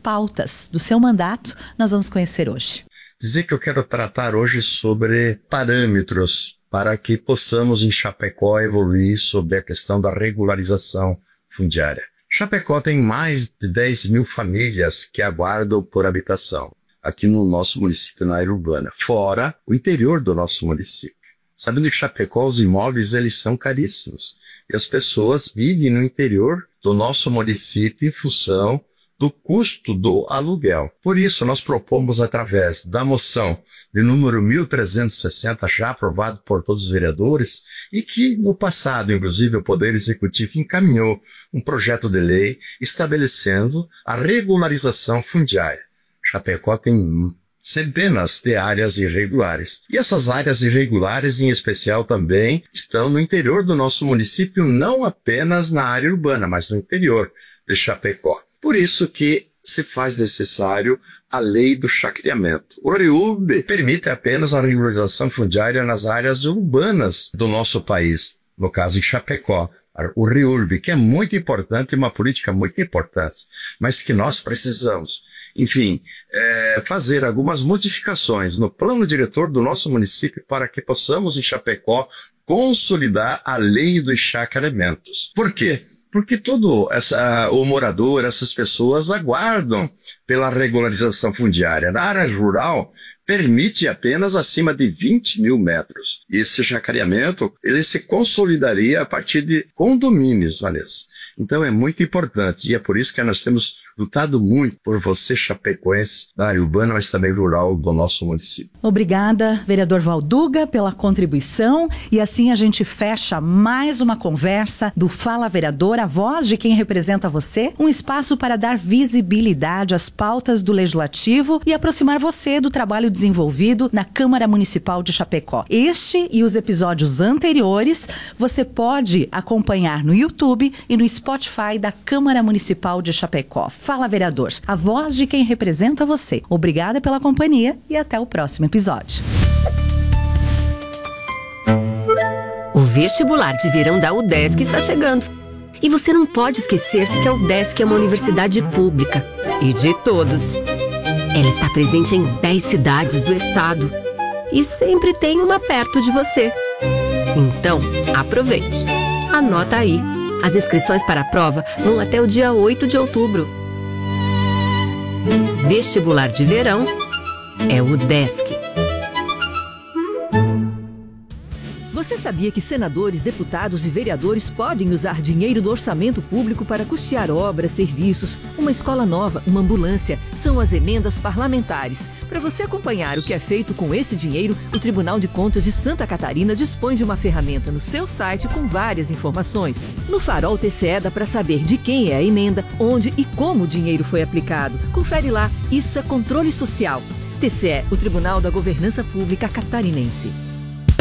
pautas do seu mandato nós vamos conhecer hoje. Dizer que eu quero tratar hoje sobre parâmetros para que possamos em Chapecó evoluir sobre a questão da regularização fundiária. Chapecó tem mais de 10 mil famílias que aguardam por habitação aqui no nosso município, na área urbana, fora o interior do nosso município. Sabendo que Chapecó, os imóveis, eles são caríssimos. E as pessoas vivem no interior do nosso município em função do custo do aluguel. Por isso, nós propomos, através da moção de número 1360, já aprovado por todos os vereadores, e que no passado, inclusive, o Poder Executivo encaminhou um projeto de lei estabelecendo a regularização fundiária. Chapecó tem centenas de áreas irregulares. E essas áreas irregulares, em especial, também estão no interior do nosso município, não apenas na área urbana, mas no interior de Chapecó. Por isso que se faz necessário a lei do chacreamento. O REURB permite apenas a regularização fundiária nas áreas urbanas do nosso país, no caso em Chapecó. O REURB, que é muito importante, uma política muito importante, mas que nós precisamos, enfim, fazer algumas modificações no plano diretor do nosso município para que possamos, em Chapecó, consolidar a lei dos chacreamentos. Por quê? Porque o morador, essas pessoas aguardam pela regularização fundiária. Na área rural, permite apenas acima de 20 mil metros. E esse chacreamento, ele se consolidaria a partir de condomínios, Vanessa. Então é muito importante e é por isso que nós temos lutado muito por você, chapecoense, da área urbana, mas também rural do nosso município. Obrigada, vereador Valduga, pela contribuição. E assim a gente fecha mais uma conversa do Fala Vereador, a voz de quem representa você, um espaço para dar visibilidade às pautas do Legislativo e aproximar você do trabalho desenvolvido na Câmara Municipal de Chapecó. Este e os episódios anteriores você pode acompanhar no YouTube e no Spotify da Câmara Municipal de Chapecó. Fala Vereador, a voz de quem representa você. Obrigada pela companhia e até o próximo episódio. O vestibular de verão da UDESC está chegando. E você não pode esquecer que a UDESC é uma universidade pública e de todos. Ela está presente em 10 cidades do estado e sempre tem uma perto de você. Então, aproveite. Anota aí. As inscrições para a prova vão até o dia 8 de outubro. Vestibular de verão é o UDESC. Você sabia que senadores, deputados e vereadores podem usar dinheiro do orçamento público para custear obras, serviços, uma escola nova, uma ambulância? São as emendas parlamentares. Para você acompanhar o que é feito com esse dinheiro, o Tribunal de Contas de Santa Catarina dispõe de uma ferramenta no seu site com várias informações. No Farol TCE dá para saber de quem é a emenda, onde e como o dinheiro foi aplicado. Confere lá, isso é controle social. TCE, o Tribunal da Governança Pública Catarinense.